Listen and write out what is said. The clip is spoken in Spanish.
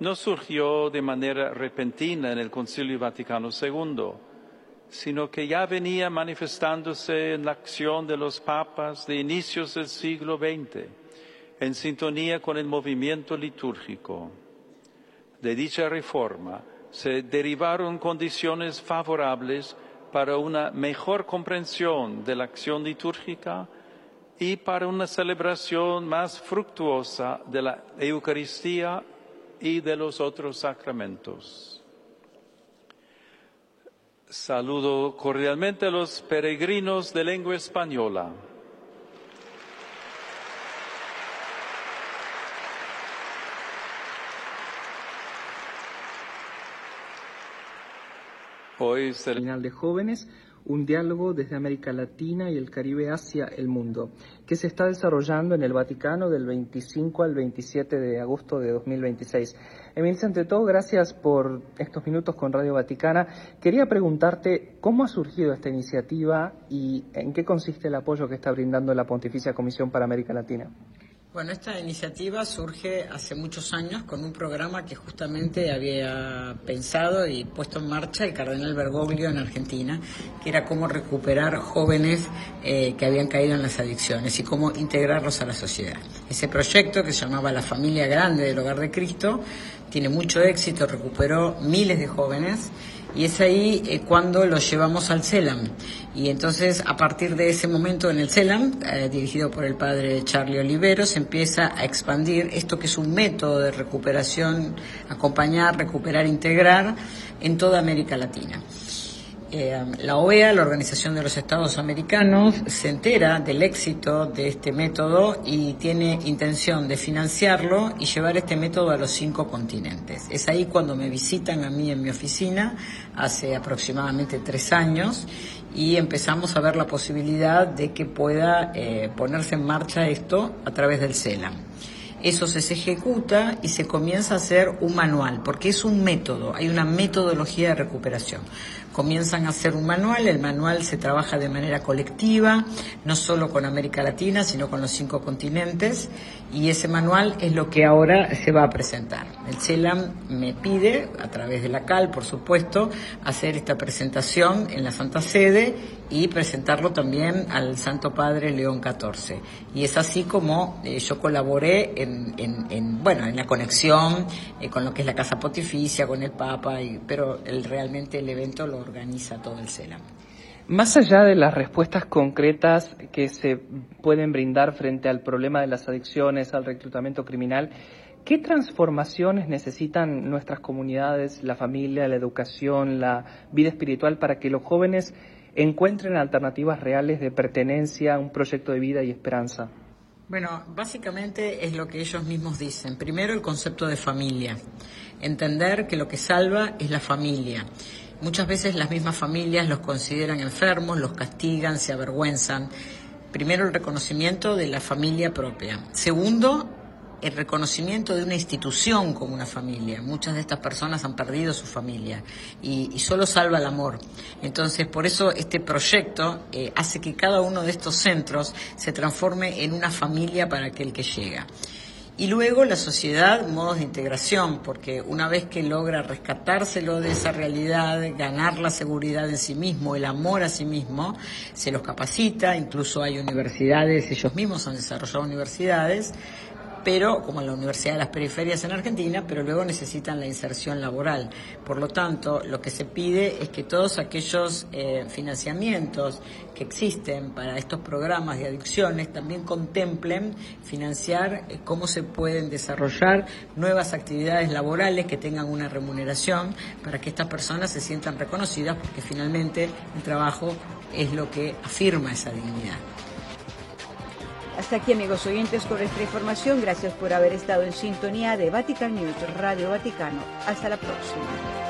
no surgió de manera repentina en el Concilio Vaticano II, sino que ya venía manifestándose en la acción de los papas de inicios del siglo XX, en sintonía con el movimiento litúrgico. De dicha reforma se derivaron condiciones favorables para una mejor comprensión de la acción litúrgica y para una celebración más fructuosa de la Eucaristía y de los otros sacramentos. Saludo cordialmente a los peregrinos de lengua española. Hoy Final de Jóvenes, un diálogo desde América Latina y el Caribe hacia el mundo, que se está desarrollando en el Vaticano del 25 al 27 de agosto de 2026. Emilia, ante todo, gracias por estos minutos con Radio Vaticana. Quería preguntarte cómo ha surgido esta iniciativa y en qué consiste el apoyo que está brindando la Pontificia Comisión para América Latina. Bueno, esta iniciativa surge hace muchos años con un programa que justamente había pensado y puesto en marcha el cardenal Bergoglio en Argentina, que era cómo recuperar jóvenes que habían caído en las adicciones y cómo integrarlos a la sociedad. Ese proyecto, que se llamaba La Familia Grande del Hogar de Cristo, tiene mucho éxito, recuperó miles de jóvenes. Y es ahí cuando los llevamos al CELAM. Y entonces, a partir de ese momento en el CELAM, dirigido por el padre Charlie Olivero, se empieza a expandir esto que es un método de recuperación, acompañar, recuperar, integrar en toda América Latina. La OEA, la Organización de los Estados Americanos, se entera del éxito de este método y tiene intención de financiarlo y llevar este método a los 5 continentes. Es ahí cuando me visitan a mí en mi oficina, hace aproximadamente 3 años, y empezamos a ver la posibilidad de que pueda ponerse en marcha esto a través del CELAM. Eso se ejecuta y se comienza a hacer un manual, porque es un método, hay una metodología de recuperación. Comienzan a hacer un manual, el manual se trabaja de manera colectiva, no solo con América Latina, sino con los 5 continentes, y ese manual es lo que ahora se va a presentar. El CELAM me pide, a través de la CAL, por supuesto, hacer esta presentación en la Santa Sede y presentarlo también al Santo Padre León XIV. Y es así como yo colaboré en la conexión con lo que es la Casa Pontificia, con el Papa, pero realmente el evento lo organiza todo el CELAM. Más allá de las respuestas concretas que se pueden brindar frente al problema de las adicciones, al reclutamiento criminal, ¿qué transformaciones necesitan nuestras comunidades, la familia, la educación, la vida espiritual para que los jóvenes encuentren alternativas reales de pertenencia a un proyecto de vida y esperanza? Bueno, básicamente es lo que ellos mismos dicen. Primero, el concepto de familia. Entender que lo que salva es la familia. Muchas veces las mismas familias los consideran enfermos, los castigan, se avergüenzan. Primero, el reconocimiento de la familia propia. Segundo, el reconocimiento de una institución como una familia. Muchas de estas personas han perdido su familia y solo salva el amor. Entonces, por eso este proyecto hace que cada uno de estos centros se transforme en una familia para aquel que llega. Y luego la sociedad, modos de integración, porque una vez que logra rescatárselo de esa realidad, ganar la seguridad en sí mismo, el amor a sí mismo, se los capacita, incluso hay universidades, ellos mismos han desarrollado universidades, pero como en la Universidad de las Periferias en Argentina, pero luego necesitan la inserción laboral. Por lo tanto, lo que se pide es que todos aquellos financiamientos que existen para estos programas de adicciones también contemplen financiar cómo se pueden desarrollar nuevas actividades laborales que tengan una remuneración para que estas personas se sientan reconocidas, porque finalmente el trabajo es lo que afirma esa dignidad. Hasta aquí, amigos oyentes, con esta información. Gracias por haber estado en sintonía de Vatican News, Radio Vaticano. Hasta la próxima.